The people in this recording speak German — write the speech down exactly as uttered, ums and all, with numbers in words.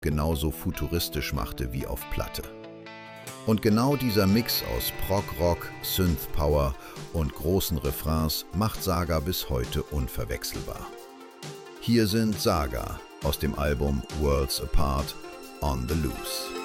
genauso futuristisch machte wie auf Platte. Und genau dieser Mix aus Prog-Rock, Synth-Power und großen Refrains macht Saga bis heute unverwechselbar. Hier sind Saga aus dem Album Worlds Apart, On the Loose.